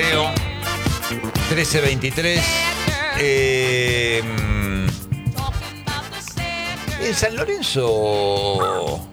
Leo. 13:23. En San Lorenzo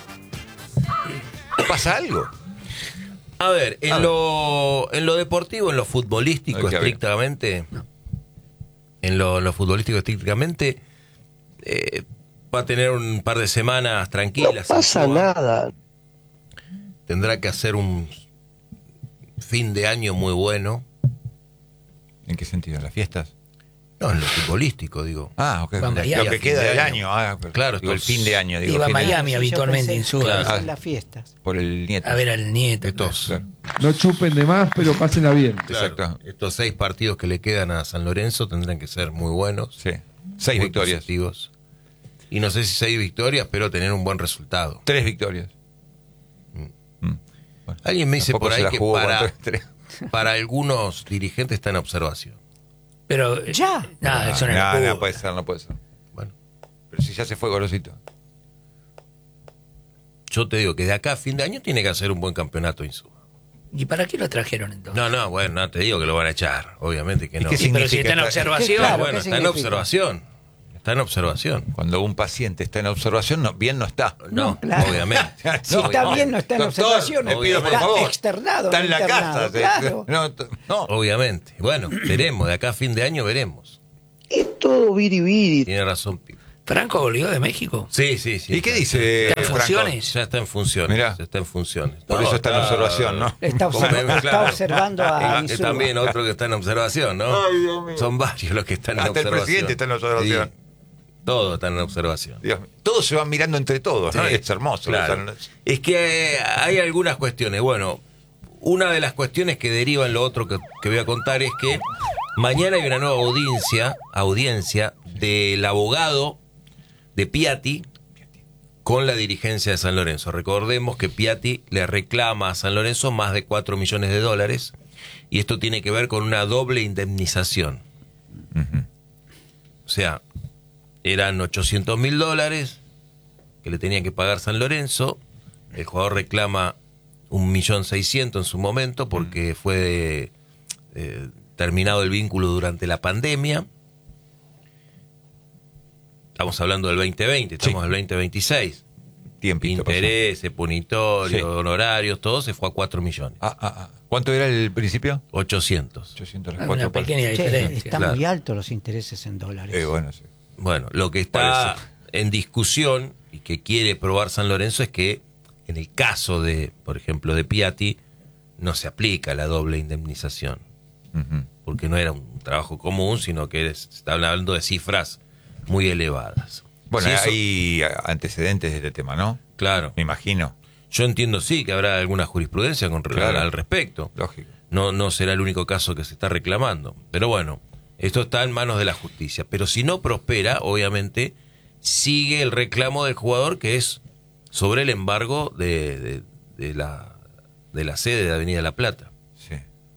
pasa algo. A ver, en lo deportivo, en lo futbolístico estrictamente, en lo futbolístico estrictamente, va a tener un par de semanas tranquilas. No pasa nada. Tendrá que hacer un fin de año muy bueno. ¿En qué sentido? ¿En las fiestas? No, en lo futbolístico, digo. Ah, ok. Va Lo que queda del año. Claro, digo, el fin de año. Digo, Iba a fin de año. Miami habitualmente en su Claro. En las fiestas. Por el nieto. a ver al nieto. Estos, No chupen de más, pero pásenla bien. claro, Exacto. estos 6 partidos que le quedan a San Lorenzo tendrán que ser muy buenos. Sí. 6 muy victorias. positivos. Y no sé si 6 victorias, pero tener un buen resultado. 3 victorias. Bueno, Alguien me dice tampoco por se ahí la que jugó con para, 3. para algunos dirigentes está en observación. Pero Ya. No, eso no, No, es no puede ser, no puede ser. Bueno, Pero si ya se fue Gorosito. yo te digo que de acá a fin de año tiene que hacer un buen campeonato Insúa. ¿Y para qué lo trajeron entonces? No, bueno, no te digo que lo van a echar, obviamente que ¿Y no. qué Sí, pero si significa está en estar- observación. Claro, Bueno, ¿qué está en significa? observación. Está en observación. Cuando un paciente está en observación, bien no está. No, claro. obviamente. Si está bien, no está en Doctor, observación. le pido, por Está favor. externado. Está no en la internado, casa. Claro. No. Obviamente. Bueno, veremos. De acá a fin de año veremos. Es todo biribiri. Tiene razón, Pipo. ¿Franco volvió de México? Sí. ¿Y qué dice ¿Está en Franco? funciones? Ya está en funciones. Mirá. Ya está en funciones. Por eso está en observación, ¿no? Está, Claro. está observando a Es Insúa. también otro que está en observación, ¿no? Ay, Dios mío. Son varios los que están en Hasta el observación. presidente está en observación. Sí, todos están en observación. Dios mío. Todos se van mirando entre todos, ¿no? Sí, Es hermoso. claro. Es que hay algunas cuestiones. Bueno, una de las cuestiones que deriva en lo otro que voy a contar es que mañana hay una nueva audiencia del abogado de Piatti con la dirigencia de San Lorenzo. Recordemos que Piatti le reclama a San Lorenzo más de $4 millones y esto tiene que ver con una doble indemnización. O sea, eran $800.000 que le tenían que pagar San Lorenzo. El jugador reclama 1.600.000 en su momento porque fue terminado el vínculo durante la pandemia. Estamos hablando del 2020, estamos del 2026. Tiempito Intereses, punitorios, Sí. honorarios, todo se fue a 4 millones. ¿Cuánto era el principio? 800. 800 Una 4 pequeña Che, diferencia. están Claro. muy altos los intereses en dólares. Bueno, sí. Bueno, lo que Por está eso. en discusión y que quiere probar San Lorenzo es que en el caso de, por ejemplo, de Piatti, no se aplica la doble indemnización. Porque no era un trabajo común, sino que se está hablando de cifras muy elevadas. Bueno, Si eso- hay antecedentes de este tema, ¿no? Claro. Me imagino. Yo entiendo, sí, que habrá alguna jurisprudencia Claro. al respecto. Lógico. No será el único caso que se está reclamando. Pero bueno, esto está en manos de la justicia. Pero si no prospera, obviamente, sigue el reclamo del jugador, que es sobre el embargo de la sede de Avenida La Plata. Sí.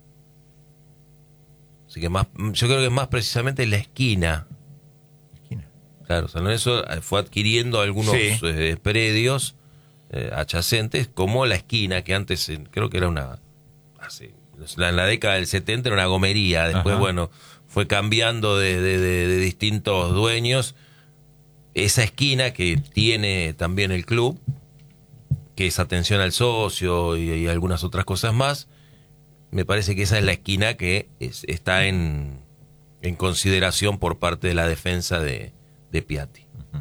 Así que yo creo que es más precisamente la esquina. Esquina. Claro, San Lorenzo fue adquiriendo algunos Sí. predios adyacentes, como la esquina, que antes creo que era en la década del 70 era una gomería. Después, Ajá. bueno, fue cambiando de distintos dueños. Esa esquina que tiene también el club, que es atención al socio y algunas otras cosas más, me parece que esa es la esquina que está en consideración por parte de la defensa de Piatti.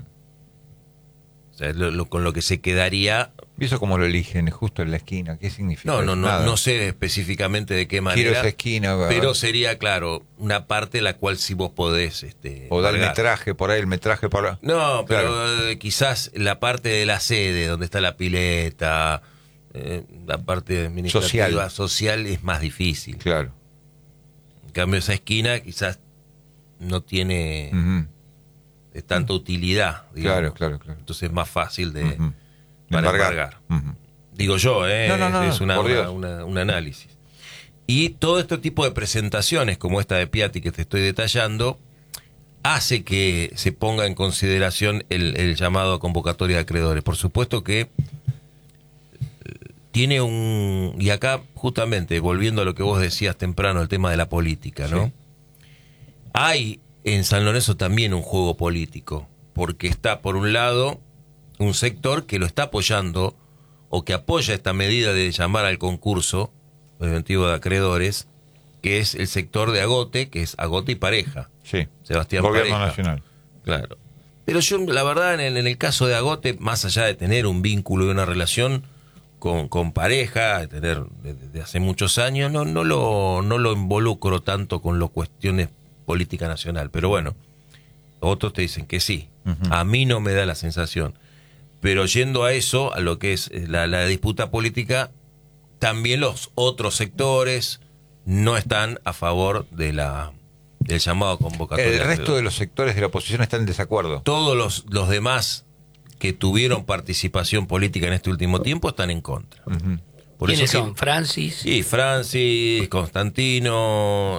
O sea, con lo que se quedaría. ¿Y eso cómo lo eligen? Justo en la esquina. ¿Qué significa? No Nada. sé específicamente de qué manera. Quiero esa esquina. ¿verdad? Pero sería, claro, una parte la cual si vos podés. O dar el pagar. metraje por ahí, el metraje para. No, pero Claro. quizás la parte de la sede, donde está la pileta, la parte administrativa, social es más difícil. Claro. En cambio, esa esquina quizás no tiene tanta utilidad. Digamos. Claro. Entonces es más fácil de De embargar. Digo yo, No, es por Dios. un análisis. Y todo este tipo de presentaciones, como esta de Piatti que te estoy detallando, hace que se ponga en consideración el llamado a convocatoria de acreedores. Por supuesto que tiene un... Y acá, justamente, volviendo a lo que vos decías temprano, el tema de la política, ¿no? Sí. Hay en San Lorenzo también un juego político, porque está, por un lado, un sector que lo está apoyando, o que apoya esta medida de llamar al concurso preventivo de acreedores, que es el sector de Agote, que es Agote y Pareja. Sí. Sebastián Gobierno Pareja. Nacional. Claro. Pero yo, la verdad, en el caso de Agote, más allá de tener un vínculo y una relación con Pareja, de tener desde hace muchos años, no lo involucro tanto con las cuestiones política nacional. Pero bueno, otros te dicen que sí. Ujú. A mí no me da la sensación. Pero yendo a eso, a lo que es la disputa política, también los otros sectores no están a favor del llamado convocatoria. El resto de los sectores de la oposición están en desacuerdo. Todos los demás que tuvieron participación política en este último tiempo están en contra. Ujú. Por ¿Quiénes eso son? Francis. Sí, Francis, Constantino,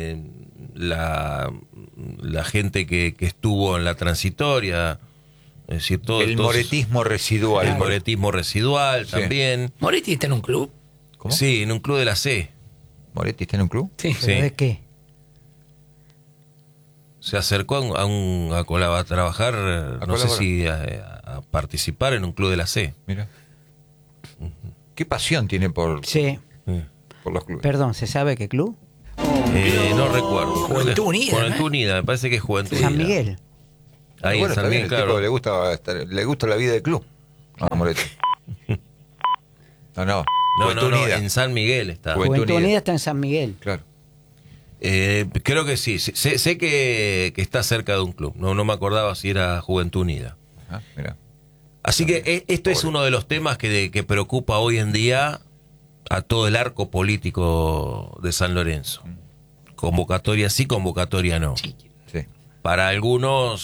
la gente que estuvo en la transitoria, es decir, todo El moretismo residual. el moretismo residual Sí. también. ¿Moretti está en un club? ¿Cómo? Sí, en un club de la C. ¿Moretti está en un club? Sí. ¿Pero Sí. de qué? Se acercó a trabajar, no sé colaborar. si a participar en un club de la C. Mira. ¿Qué pasión tiene por los clubes? Perdón, ¿se sabe qué club? No recuerdo. Juventud Unida, Juventud ¿no? Unida, me parece que es Juventud San Unida. Miguel. Ahí Bueno, en San está bien, Miguel, el tipo claro. le gusta la vida del club. No, Moretti. No. No, Juventud no, Unida. en San Miguel está. Juventud Juventud Unida. Unida está en San Miguel. Claro. Creo que sí. Sé que está cerca de un club. No me acordaba si era Juventud Unida. Ah, mira. Así que esto es Pobre. uno de los temas que preocupa hoy en día a todo el arco político de San Lorenzo. Convocatoria sí, convocatoria no. Sí. Para algunos